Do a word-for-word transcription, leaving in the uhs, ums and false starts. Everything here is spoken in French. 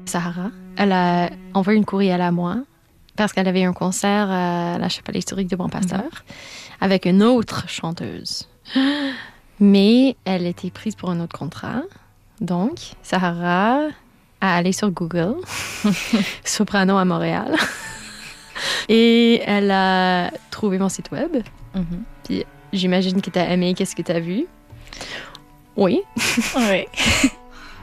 Sahara. Elle a envoyé une courriel à moi parce qu'elle avait un concert à la Chapelle historique de Bon Pasteur mm-hmm. avec une autre chanteuse. Mais elle était prise pour un autre contrat. Donc, Sahara a allé sur Google, Soprano à Montréal, et elle a trouvé mon site web. Mm-hmm. Puis j'imagine que tu as aimé qu'est-ce que tu as vu. Oui. Oui.